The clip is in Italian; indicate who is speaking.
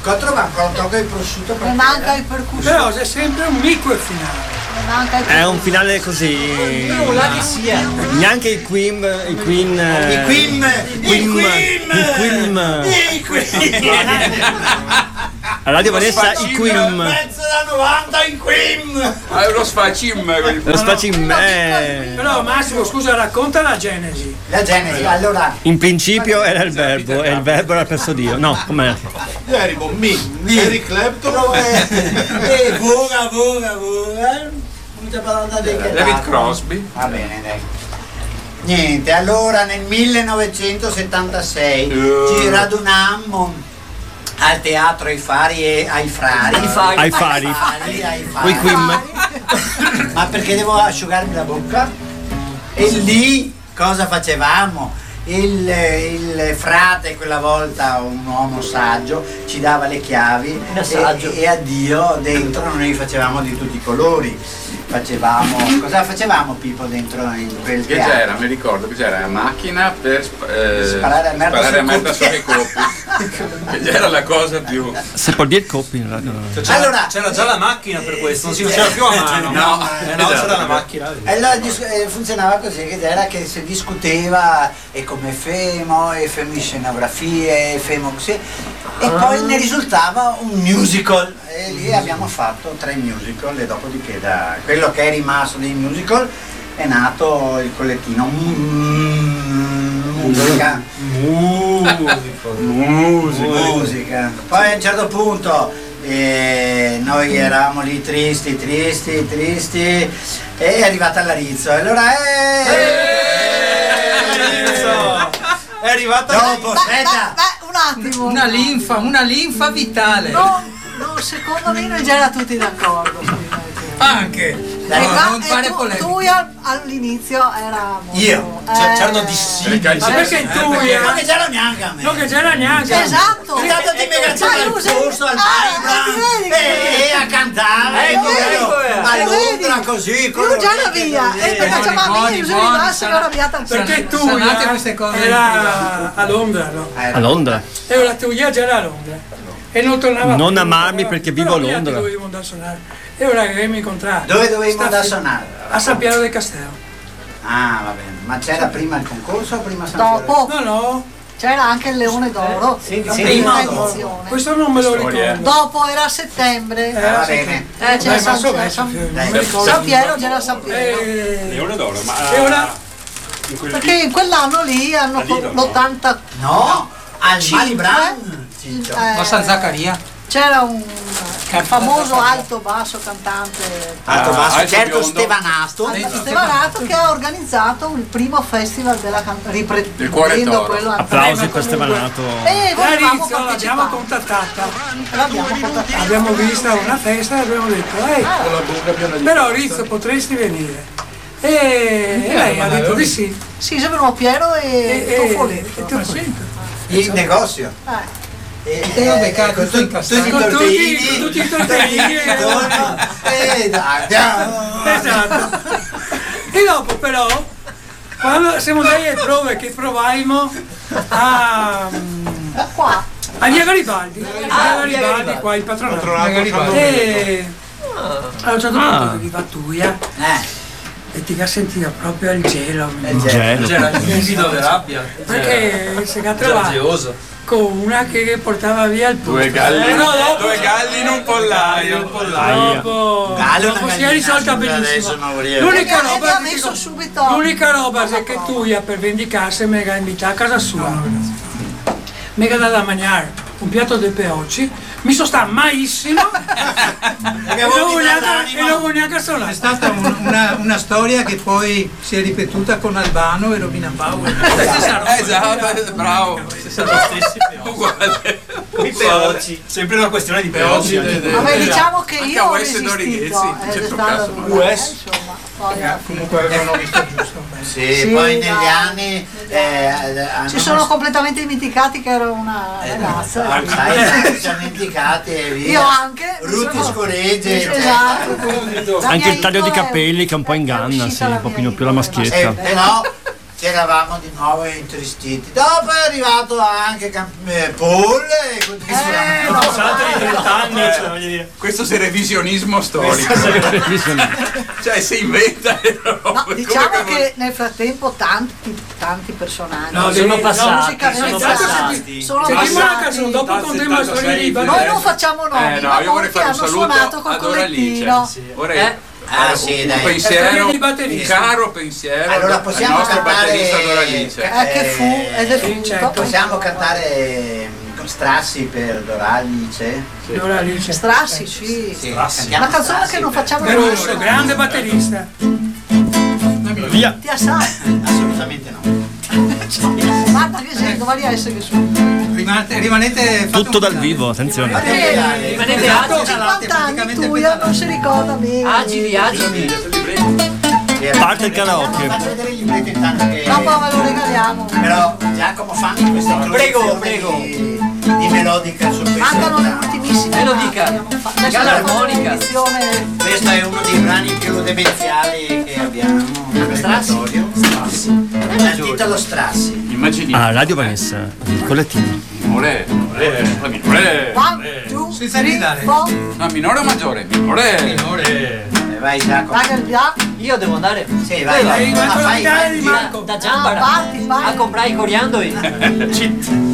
Speaker 1: biscotto, ma ancora un tocco di prosciutto.
Speaker 2: Mi manca il percussione.
Speaker 3: Però c'è sempre un micro finale.
Speaker 4: È un finale così.
Speaker 5: Nulla che sia.
Speaker 4: Neanche il Queen. La Radio Vanessa i Queen.
Speaker 1: Mezzo da 90 in Queen.
Speaker 6: Lo sfacim.
Speaker 4: Lo spacim.
Speaker 3: Però Massimo, scusa, racconta la genesi.
Speaker 1: La genesi, allora.
Speaker 4: In principio era il verbo e il verbo era presso Dio. No, com'è?
Speaker 7: Eri Bommi, Eric Clapton.
Speaker 1: Voga.
Speaker 6: David Crosby.
Speaker 1: Va bene, dai. Niente, allora nel 1976 ci radunammo al teatro ai Frari.
Speaker 4: Coi Queen.
Speaker 1: Ma perché devo asciugarmi la bocca? E lì cosa facevamo? Il frate, quella volta un uomo saggio, ci dava le chiavi e a Dio dentro noi facevamo di tutti i colori. Cosa facevamo, Pippo, dentro in quel
Speaker 6: Che
Speaker 1: teatro?
Speaker 6: c'era, mi ricordo che c'era una macchina per
Speaker 1: sparare a merda
Speaker 6: sui coppi. Che era la cosa più.
Speaker 4: Se può dire coppi.
Speaker 1: Allora,
Speaker 5: c'era già la macchina per questo, non si faceva più a mano.
Speaker 6: No,
Speaker 5: c'era la macchina.
Speaker 1: allora funzionava così, che era che si discuteva e come femo, e femiscenografie, e femo così, e poi ne risultava un musical, e lì abbiamo fatto 3 musical, e dopodiché da quello che è rimasto dei musical è nato il collettino musica. Poi a un certo punto noi eravamo lì tristi e è arrivata l'Arizzo, e allora
Speaker 5: È arrivata
Speaker 1: dopo, aspetta,
Speaker 2: Un attimo.
Speaker 8: Una linfa vitale.
Speaker 2: No, secondo me noi già era tutti d'accordo.
Speaker 8: Anche. Non fare polemica.
Speaker 2: Tu all'inizio era molto...
Speaker 1: Io?
Speaker 5: c'erano dissidi.
Speaker 3: Ma perché tu
Speaker 1: non che c'era neanche a me.
Speaker 3: No, che c'era neanche.
Speaker 2: Esatto.
Speaker 1: È stato di megacciare al posto al e a cantare, a Londra così,
Speaker 2: Tu già la via, perché facciamo amici, io ero via tanto.
Speaker 3: Perché tu
Speaker 8: sanate queste cose
Speaker 3: era a Londra, no?
Speaker 4: A Londra.
Speaker 3: E la tua già era a Londra. E non tornava
Speaker 4: Non
Speaker 3: più.
Speaker 4: amarmi perché vivo a Londra.
Speaker 3: Dovevo andare a suonare. E ora che mi incontrare.
Speaker 1: Dove dovevamo andare a suonare?
Speaker 3: A San Piero del Castello.
Speaker 1: Ah, va bene. Ma c'era prima il concorso o prima San
Speaker 2: Dopo
Speaker 3: No.
Speaker 2: c'era anche il Leone d'Oro, la prima edizione.
Speaker 3: Questo non me lo ricordo.
Speaker 2: Dopo era a settembre.
Speaker 1: Va bene.
Speaker 2: C'era San Piero, c'era San Piero.
Speaker 7: Leone d'oro, ma
Speaker 3: E ora?
Speaker 2: Perché in quell'anno lì hanno l'80.
Speaker 1: No, al Malibran.
Speaker 8: Ma San Zaccaria.
Speaker 2: C'era un famoso alto basso cantante
Speaker 1: Alto basso,
Speaker 6: Alto
Speaker 1: certo,
Speaker 6: biondo.
Speaker 1: Stevanato.
Speaker 2: che ha organizzato il primo festival della
Speaker 6: Il Cuore
Speaker 2: riprendendo
Speaker 6: d'Oro.
Speaker 2: quello
Speaker 4: Applausi per Stevanato.
Speaker 2: e volevamo
Speaker 3: All'inizio l'abbiamo contattata.
Speaker 2: partecipare.
Speaker 3: Abbiamo visto una festa e abbiamo detto, però Rizzo potresti venire. E lei ha detto di sì.
Speaker 2: Sì, sembrano Piero e Toffoletto.
Speaker 1: Il negozio.
Speaker 8: E vabbè, cazzo,
Speaker 1: Con tutti i
Speaker 3: Con
Speaker 1: tortellini.
Speaker 3: tutti i tortellini. Esatto. E dopo però, quando siamo andati alle prove, che provavamo
Speaker 2: Qua.
Speaker 3: a Via Garibaldi, qua il patronato. E a un certo punto arriva Tuia e ti fa sentire proprio il gelo.
Speaker 5: c'era il livido di rabbia.
Speaker 3: Perché si è trovato con una che portava via il posto.
Speaker 6: Due galli in un pollaio.
Speaker 3: Dopo si è risolta benissimo. L'unica roba è che Tuia, per vendicarsi, mi ha invitato a casa sua. Mi ha dato da mangiare un piatto di peocci, mi sono stato malissimo e non voglio neanche suonare.
Speaker 8: È stata una storia che poi si è ripetuta con Albano e Robina Bauer.
Speaker 6: Esatto, bravo.
Speaker 5: Uguale. I peocci. Sempre una questione di peocci.
Speaker 2: Vabbè, diciamo che
Speaker 6: Anche
Speaker 2: io
Speaker 6: a
Speaker 2: ho
Speaker 6: US
Speaker 2: resistito,
Speaker 6: c'è
Speaker 2: è
Speaker 6: stato
Speaker 2: stato
Speaker 5: US.
Speaker 2: insomma, poi
Speaker 8: Comunque avevano visto giusto.
Speaker 1: Sì, poi negli anni
Speaker 2: si sono completamente dimenticati che ero una ragazza.
Speaker 1: si sono dimenticati e via.
Speaker 2: Io anche.
Speaker 1: Ruti scoregge.
Speaker 2: Esatto.
Speaker 4: Anche il taglio di capelli che un po' inganna, sì, un pochino più la maschietta.
Speaker 1: Però ci eravamo di nuovo intristiti. Dopo è arrivato anche Paul e
Speaker 5: Sono passati di 30 anni, cioè, voglio dire.
Speaker 6: Questo è revisionismo storico. Cioè si inventa le robe.
Speaker 2: No, diciamo che nel frattempo tanti personaggi
Speaker 3: sono
Speaker 2: passati.
Speaker 3: Dopo contiamo la storia di
Speaker 2: Noi non facciamo nomi,
Speaker 6: no,
Speaker 2: ma
Speaker 6: io vorrei
Speaker 2: molti
Speaker 6: fare un
Speaker 2: hanno
Speaker 6: saluto
Speaker 2: suonato col
Speaker 6: ad Oralice.
Speaker 2: collettino.
Speaker 6: Vorrei
Speaker 1: sì,
Speaker 6: un
Speaker 1: dai.
Speaker 6: pensiero, un caro pensiero
Speaker 1: allora possiamo
Speaker 6: al nostro
Speaker 1: cantare
Speaker 6: batterista Doralice.
Speaker 2: Che fu ed è fu.
Speaker 3: certo.
Speaker 1: Possiamo cantare Strassi per Doralice?
Speaker 3: Doralice.
Speaker 2: Strassi, sì.
Speaker 1: Cantiamo
Speaker 2: Una canzone
Speaker 1: Strassi
Speaker 2: che non
Speaker 1: per-
Speaker 2: facciamo
Speaker 3: Grosso, grande batterista.
Speaker 4: Via.
Speaker 2: Ti assai.
Speaker 1: Assolutamente no.
Speaker 2: Guarda che sento, vai a essere su.
Speaker 8: Rimanete
Speaker 4: Tutto dal vivo, attenzione.
Speaker 9: Rimanete
Speaker 2: Dopo
Speaker 9: agili.
Speaker 2: 50 anni tu non si ricorda bene.
Speaker 9: Agili.
Speaker 4: Parte il karaoke.
Speaker 1: Faccio vedere il libretto intanto che...
Speaker 2: Dopo ve lo regaliamo.
Speaker 1: Però Giacomo fammi questa introduzione di melodica sorpresa.
Speaker 2: Mancano le ultimissime.
Speaker 9: Melodica. L'armonica.
Speaker 1: Questo è uno dei brani più demenziali che abbiamo nel repertorio. Strassi. Il titolo Strassi.
Speaker 6: Immagini.
Speaker 4: Radio Vanessa, il collettino.
Speaker 6: Minore.
Speaker 2: One, two, three, four.
Speaker 6: No, minore o maggiore? Minore.
Speaker 1: Vai Giacomo.
Speaker 2: Raga, il via.
Speaker 9: Io devo andare.
Speaker 1: Sì, vai.
Speaker 3: Ma quello di Marco.
Speaker 9: Da Giampara
Speaker 2: Parti.
Speaker 9: a comprare i coriandoli.